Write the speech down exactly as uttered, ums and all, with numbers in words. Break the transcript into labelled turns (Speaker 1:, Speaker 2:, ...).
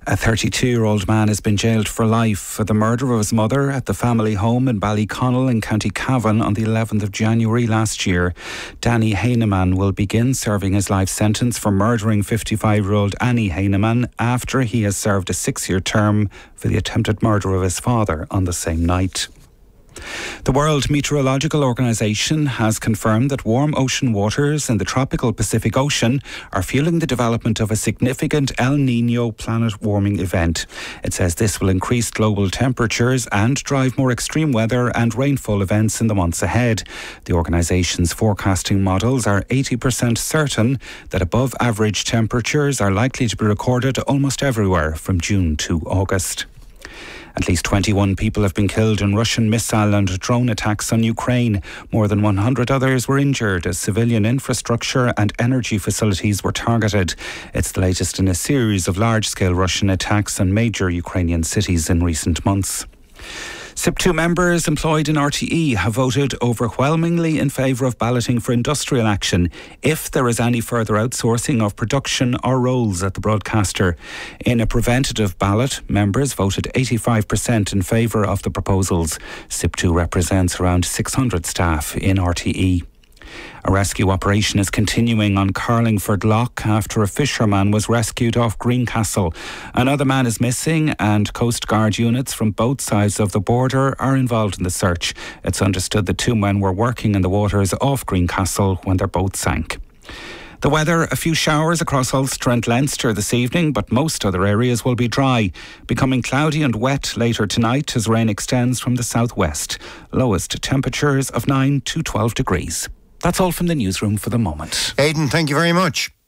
Speaker 1: A thirty-two-year-old man has been jailed for life for the murder of his mother at the family home in Ballyconnell in County Cavan on the eleventh of January last year. Danny Heineman will begin serving his life sentence for murdering fifty-five-year-old Annie Heineman after he has served a six-year term for the attempted murder of his father on the same night. The World Meteorological Organization has confirmed that warm ocean waters in the tropical Pacific Ocean are fueling the development of a significant El Niño planet warming event. It says this will increase global temperatures and drive more extreme weather and rainfall events in the months ahead. The organization's forecasting models are eighty percent certain that above average temperatures are likely to be recorded almost everywhere from June to August. At least twenty-one people have been killed in Russian missile and drone attacks on Ukraine. More than one hundred others were injured as civilian infrastructure and energy facilities were targeted. It's the latest in a series of large-scale Russian attacks on major Ukrainian cities in recent months. S I P two members employed in R T E have voted overwhelmingly in favour of balloting for industrial action if there is any further outsourcing of production or roles at the broadcaster. In a preventative ballot, members voted eighty-five percent in favour of the proposals. S I P two represents around six hundred staff in R T E. A rescue operation is continuing on Carlingford Loch after a fisherman was rescued off Greencastle. Another man is missing and Coast Guard units from both sides of the border are involved in the search. It's understood the two men were working in the waters off Greencastle when their boat sank. The weather, a few showers across Ulster and Leinster this evening, but most other areas will be dry, becoming cloudy and wet later tonight as rain extends from the southwest. Lowest temperatures of nine to twelve degrees. That's all from the newsroom for the moment.
Speaker 2: Aidan, thank you very much.